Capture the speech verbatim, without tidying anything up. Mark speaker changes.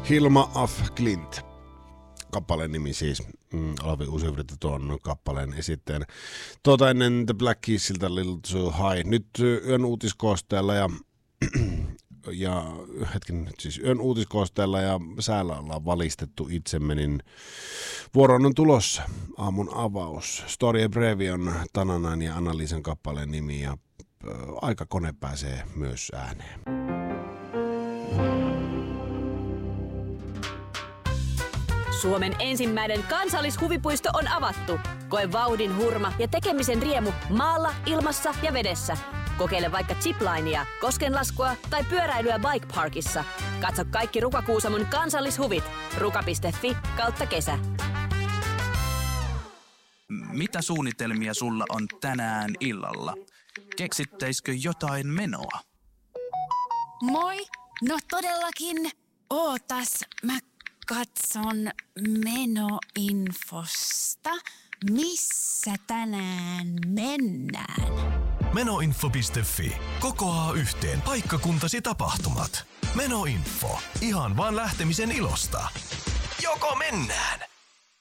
Speaker 1: Hilma af Klint. Kappaleen nimi siis. Mm, Olavi Uusivrittä tuon kappaleen esittäjänä. Tuota ennen The Black Keys-siltä Little Too High. Nyt yön uutiskoosteella ja, ja hetken nyt siis yön uutiskoosteella ja säällä ollaan valistettu itsemme, niin vuoron on tulossa aamun avaus. Story Brevi on Tananan ja Anna-Liisan kappaleen nimi ja äh, aikakone pääsee myös ääneen.
Speaker 2: Suomen ensimmäinen kansallishuvipuisto on avattu. Koe vauhdin hurma ja tekemisen riemu maalla, ilmassa ja vedessä. Kokeile vaikka ziplinea, koskenlaskua tai pyöräilyä Bike Parkissa. Katso kaikki Ruka-Kuusamon kansallishuvit. ruka piste fi kautta kesä.
Speaker 3: Mitä suunnitelmia sulla on tänään illalla? Keksittäisikö jotain menoa?
Speaker 4: Moi! No todellakin. Ootas, mä katson menoinfosta. Missä tänään mennään?
Speaker 5: Menoinfo piste fi. Kokoaa yhteen paikkakuntasi tapahtumat. Menoinfo. Ihan vaan lähtemisen ilosta. Joko mennään